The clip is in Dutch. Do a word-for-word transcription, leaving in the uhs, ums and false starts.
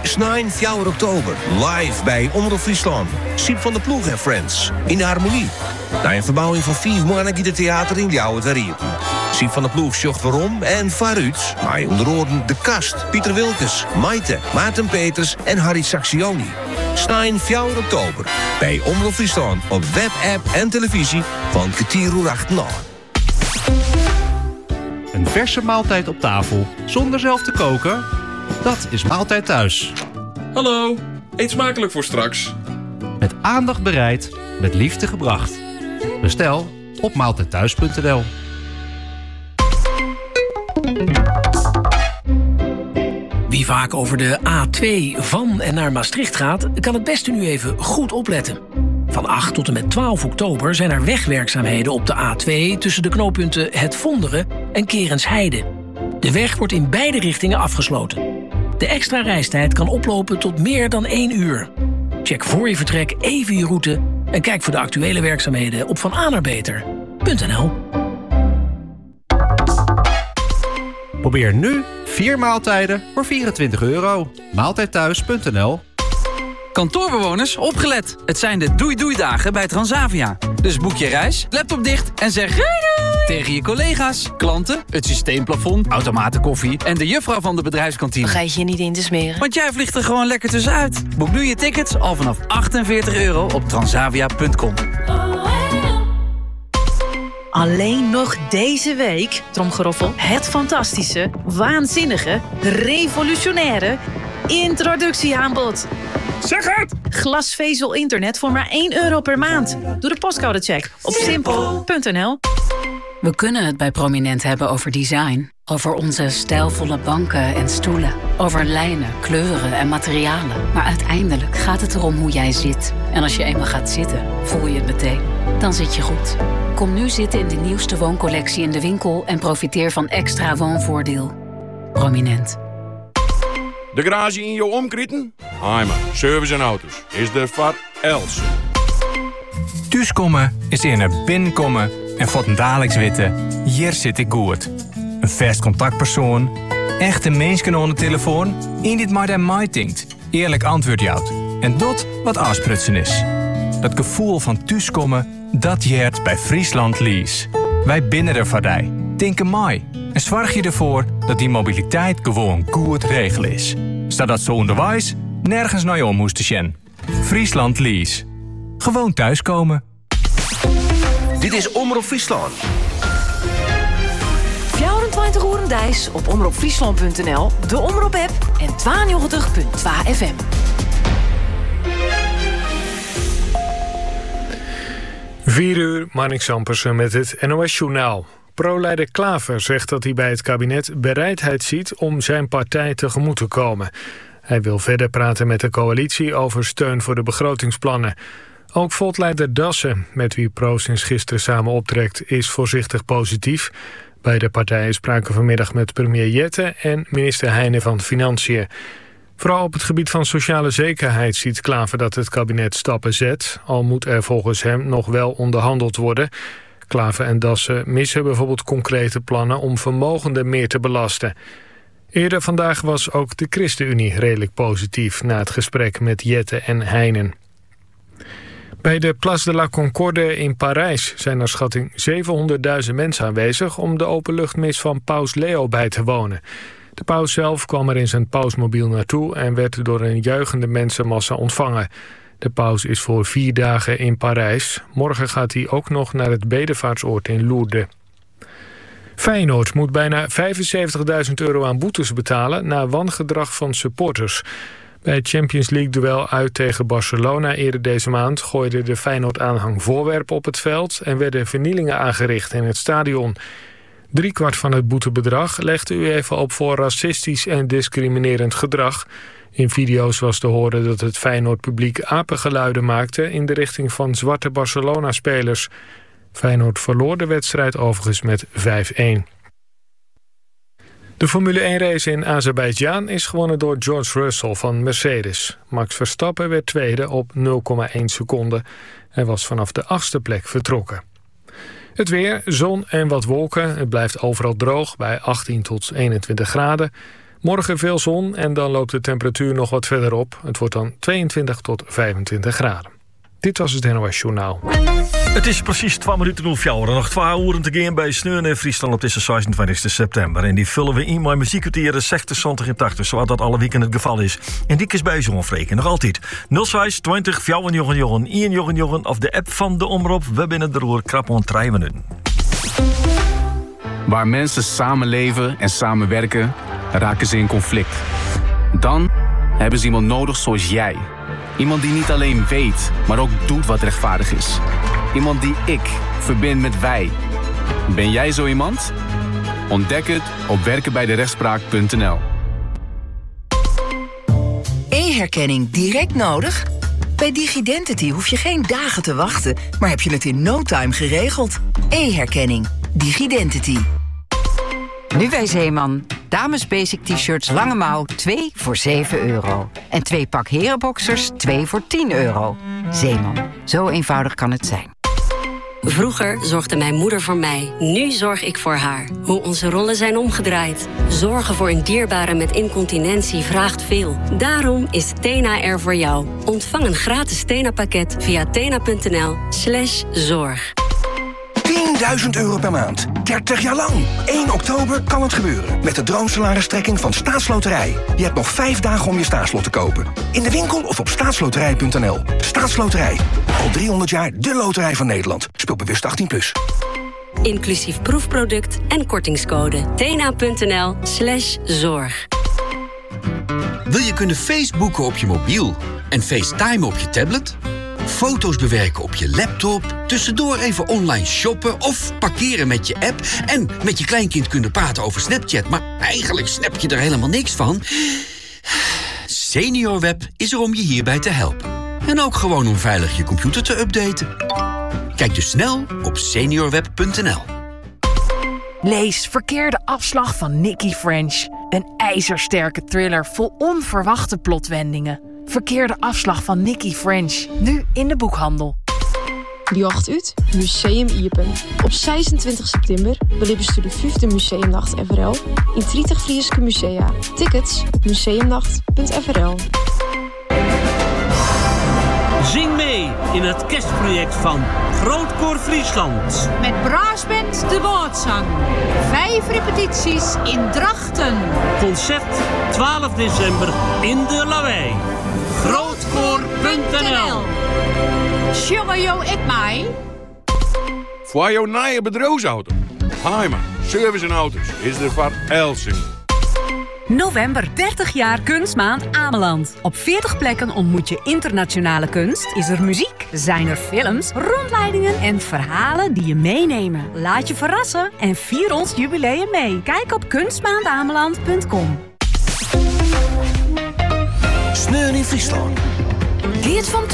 Snijn vier oktober, live bij Omroep Friesland. Siep van der Ploeg en Friends, in de Harmonie. Na een verbouwing van vier maanden giet het theater in de oude Tariepen. Siep van der Ploeg zocht waarom en waaruit. Maar onder oren De Kast, Pieter Wilkes, Maite, Maarten Peters en Harry Saxioni. Snijn vier oktober, bij Omroep Friesland op web, app en televisie van Ketiroer achterna. Een verse maaltijd op tafel, zonder zelf te koken? Dat is Maaltijd Thuis. Hallo, eet smakelijk voor straks. Met aandacht bereid, met liefde gebracht. Bestel op maaltijdthuis punt n l. Wie vaak over de A twee van en naar Maastricht gaat, kan het beste nu even goed opletten. Van acht tot en met twaalf oktober zijn er wegwerkzaamheden op de A twee... tussen de knooppunten Het Vonderen en Kerensheide. De weg wordt in beide richtingen afgesloten. De extra reistijd kan oplopen tot meer dan één uur. Check voor je vertrek even je route en kijk voor de actuele werkzaamheden op van a naar beter punt n l. Probeer nu vier maaltijden voor vierentwintig euro. maaltijdthuis punt n l. Kantoorbewoners, opgelet. Het zijn de doei-doei-dagen bij Transavia. Dus boek je reis, laptop dicht en zeg doei doei tegen je collega's, klanten, het systeemplafond, automatenkoffie en de juffrouw van de bedrijfskantine. Vergeet je niet in te smeren. Want jij vliegt er gewoon lekker tussenuit. Boek nu je tickets al vanaf achtenveertig euro op transavia punt com. Alleen nog deze week, tromgeroffel, het fantastische, waanzinnige, revolutionaire introductieaanbod. Zeg het! Glasvezel internet voor maar één euro per maand. Doe de postcodecheck op simpel punt n l. We kunnen het bij Prominent hebben over design. Over onze stijlvolle banken en stoelen. Over lijnen, kleuren en materialen. Maar uiteindelijk gaat het erom hoe jij zit. En als je eenmaal gaat zitten, voel je het meteen. Dan zit je goed. Kom nu zitten in de nieuwste wooncollectie in de winkel... en profiteer van extra woonvoordeel. Prominent. De garage in je omkritten? Heimer, service en auto's. Is er voor Els. Thuiskomen is in naar binnenkomen en voor het dagelijks weten, hier zit ik goed. Een vast contactpersoon, echte mensen aan de telefoon, in dit maar dan mij denkt, eerlijk antwoord jouwt. En dat wat afsprutsen is. Dat gevoel van thuiskomen, dat jeert bij Friesland Lease. Wij binnen er voor die. Denken mij. En zorg je ervoor dat die mobiliteit gewoon goed regel is. Zodat zo onderwijs nergens naar je om moesten sjen. Friesland Lease. Gewoon thuiskomen. Dit is Omroep Friesland. vierentwintig uur dijs op omroep friesland punt n l, de Omroep-app en tweeënnegentig punt twee F M. vier uur, Marnik Sampersen met het N O S-journaal. Pro-leider Klaver zegt dat hij bij het kabinet bereidheid ziet om zijn partij tegemoet te komen. Hij wil verder praten met de coalitie over steun voor de begrotingsplannen. Ook Volt-leider Dassen, met wie Pro sinds gisteren samen optrekt, is voorzichtig positief. Beide partijen spraken vanmiddag met premier Jette en minister Heijnen van Financiën. Vooral op het gebied van sociale zekerheid ziet Klaver dat het kabinet stappen zet, al moet er volgens hem nog wel onderhandeld worden. Klaver en Dassen missen bijvoorbeeld concrete plannen om vermogenden meer te belasten. Eerder vandaag was ook de ChristenUnie redelijk positief na het gesprek met Jette en Heijnen. Bij de Place de la Concorde in Parijs zijn naar schatting zevenhonderdduizend mensen aanwezig om de openluchtmis van paus Leo bij te wonen. De paus zelf kwam er in zijn pausmobiel naartoe en werd door een juichende mensenmassa ontvangen. De paus is voor vier dagen in Parijs. Morgen gaat hij ook nog naar het bedevaartsoord in Lourdes. Feyenoord moet bijna vijfenzeventigduizend euro aan boetes betalen na wangedrag van supporters. Bij het Champions League-duel uit tegen Barcelona eerder deze maand gooide de Feyenoord-aanhang voorwerpen op het veld en werden vernielingen aangericht in het stadion. Driekwart van het boetebedrag legde u even op voor racistisch en discriminerend gedrag. In video's was te horen dat het Feyenoord-publiek apengeluiden maakte in de richting van zwarte Barcelona-spelers. Feyenoord verloor de wedstrijd overigens met vijf-een. De Formule één-race in Azerbeidzjan is gewonnen door George Russell van Mercedes. Max Verstappen werd tweede op nul komma één seconden. Hij was vanaf de achtste plek vertrokken. Het weer, zon en wat wolken. Het blijft overal droog bij achttien tot eenentwintig graden. Morgen veel zon en dan loopt de temperatuur nog wat verder op. Het wordt dan tweeëntwintig tot vijfentwintig graden. Dit was het N O S Journaal. Het is precies twee minuten of jouw. Nog twee uur te gaan bij Sneur in Friesland op deze zesentwintigste september. En die vullen we in met muziekkwartieren zestig, zeventig en tachtig, zoals dat alle weekend het geval is. En die is bij zo'n vreken nog altijd. nul zes twintig vijf jochen jochen één jochen jochen of de app van de Omroep. We binnen de roer krap on drie minuten. Waar mensen samenleven en samenwerken, raken ze in conflict. Dan hebben ze iemand nodig zoals jij. Iemand die niet alleen weet, maar ook doet wat rechtvaardig is. Iemand die ik verbind met wij. Ben jij zo iemand? Ontdek het op werken bij de rechtspraak punt n l. E-herkenning direct nodig? Bij Digidentity hoef je geen dagen te wachten, maar heb je het in no time geregeld. E-herkenning. Digidentity. Nu bij Zeeman. Dames basic t-shirts lange mouw twee voor zeven euro. En twee pak herenboxers twee voor tien euro. Zeeman. Zo eenvoudig kan het zijn. Vroeger zorgde mijn moeder voor mij. Nu zorg ik voor haar. Hoe onze rollen zijn omgedraaid. Zorgen voor een dierbare met incontinentie vraagt veel. Daarom is Tena er voor jou. Ontvang een gratis Tena-pakket via tena.nl slash zorg. tienduizend euro per maand. dertig jaar lang. één oktober kan het gebeuren. Met de droomsalaristrekking van Staatsloterij. Je hebt nog vijf dagen om je staatslot te kopen. In de winkel of op staatsloterij punt n l. Staatsloterij. Al driehonderd jaar de loterij van Nederland. Speel bewust achttien plus. Inclusief proefproduct en kortingscode. tena.nl slash zorg. Wil je kunnen Facebooken op je mobiel en FaceTime op je tablet? Foto's bewerken op je laptop, tussendoor even online shoppen of parkeren met je app en met je kleinkind kunnen praten over Snapchat, maar eigenlijk snap je er helemaal niks van? SeniorWeb is er om je hierbij te helpen. En ook gewoon om veilig je computer te updaten. Kijk dus snel op seniorweb punt n l. Lees Verkeerde afslag van Nicky French. Een ijzersterke thriller vol onverwachte plotwendingen. Verkeerde afslag van Nicky French. Nu in de boekhandel. Die acht uit Museum Iepen. Op zesentwintig september beleven ze de vijfde Museumnacht F R L in dertig Friese musea. Tickets museumnacht punt f r l. Zing mee in het kerstproject van Grootkoor Friesland. Met Braasband de Woordzang. Vijf repetities in Drachten. Concert twaalf december in de Lawaai. Grootkoor punt n l. Sjongen jo ik mij? Voor jouw nieuwe bedrijfsauto. Heimer, service en auto's is er voor Elsing. November, dertig jaar Kunstmaand Ameland. Op veertig plekken ontmoet je internationale kunst, is er muziek, zijn er films, rondleidingen en verhalen die je meenemen. Laat je verrassen en vier ons jubileum mee. Kijk op kunstmaandameland punt com. Sneur in Friesland. Geert van